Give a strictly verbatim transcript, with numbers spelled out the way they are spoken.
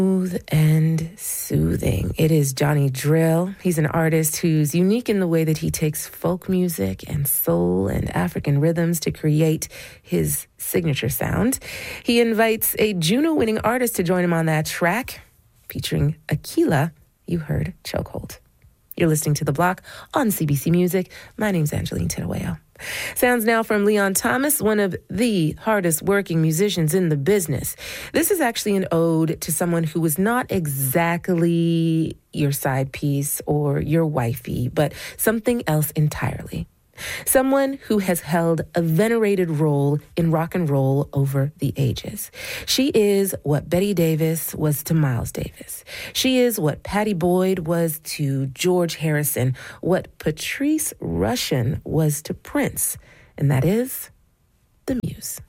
Smooth and soothing. It is Johnny Drill. He's an artist who's unique in the way that he takes folk music and soul and African rhythms to create his signature sound. He invites a Juno-winning artist to join him on that track, featuring Akila. You heard Chokehold. You're listening to The Block on C B C Music. My name's Angeline Tedaweo. Sounds now from Leon Thomas, one of the hardest working musicians in the business. This is actually an ode to someone who was not exactly your side piece or your wifey, but something else entirely. Someone who has held a venerated role in rock and roll over the ages. She is what Betty Davis was to Miles Davis. She is what Pattie Boyd was to George Harrison, what Patrice Rushen was to Prince, and that is the Muse.